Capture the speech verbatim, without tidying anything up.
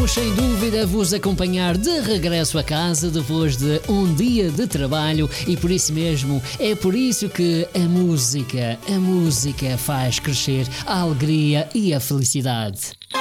Vamos sem dúvida vos acompanhar de regresso a casa depois de um dia de trabalho e por isso mesmo, é por isso que a música, a música faz crescer a alegria e a felicidade.